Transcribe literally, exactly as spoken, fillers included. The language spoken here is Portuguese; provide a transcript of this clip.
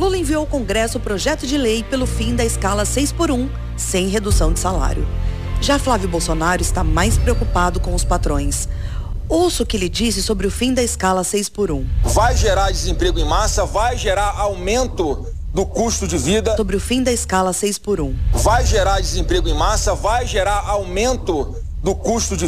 Lula enviou ao Congresso o projeto de lei pelo fim da escala seis por um, sem redução de salário. Já Flávio Bolsonaro está mais preocupado com os patrões. Ouça o que ele disse sobre o fim da escala seis por um. Vai gerar desemprego em massa, vai gerar aumento do custo de vida. Sobre o fim da escala seis por um. Vai gerar desemprego em massa, vai gerar aumento do custo de